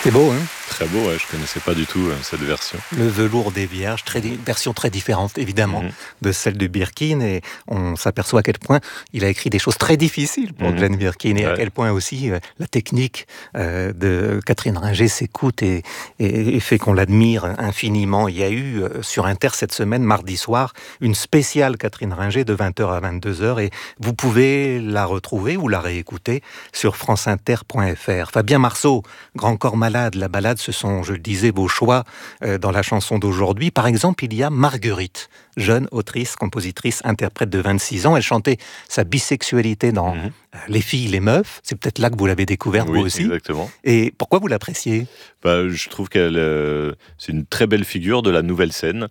C'est beau, hein? Très beau, ouais, je connaissais pas du tout cette version. Le velours des Vierges, version très différente évidemment de celle de Birkin, et on s'aperçoit à quel point il a écrit des choses très difficiles pour Glenn Birkin, et à quel point aussi la technique de Catherine Ringer s'écoute et fait qu'on l'admire infiniment. Il y a eu sur Inter cette semaine, mardi soir, une spéciale Catherine Ringer de 20h à 22h, et vous pouvez la retrouver ou la réécouter sur franceinter.fr. Fabien Marceau, Grand corps malade, la balade, ce sont, je le disais, vos choix dans la chanson d'aujourd'hui. Par exemple, il y a Marguerite, jeune autrice, compositrice, interprète de 26 ans. Elle chantait sa bisexualité dans Les filles, les meufs. C'est peut-être là que vous l'avez découverte, vous aussi. Exactement. Et pourquoi vous l'appréciez ? Je trouve qu'elle c'est une très belle figure de la nouvelle scène.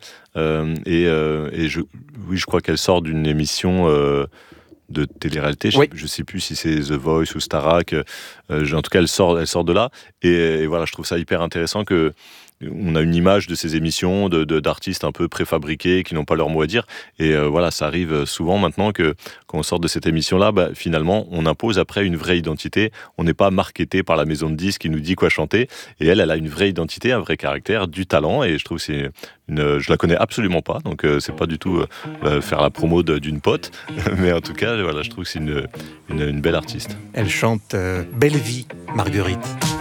Je crois qu'elle sort d'une émission de télé-réalité. Je sais plus si c'est The Voice ou Starac. En tout cas, elle sort de là. Et voilà, je trouve ça hyper intéressant que on a une image de ces émissions d'artistes un peu préfabriqués qui n'ont pas leur mot à dire. Et voilà, ça arrive souvent maintenant que quand on sort de cette émission-là, finalement, on impose après une vraie identité. On n'est pas marketé par la maison de disques qui nous dit quoi chanter. Et elle a une vraie identité, un vrai caractère, du talent. Et je trouve que je la connais absolument pas. Donc c'est pas du tout faire la promo d'une pote. Mais en tout cas, voilà, je trouve que c'est une belle artiste. Elle chante Belle vie, Marguerite.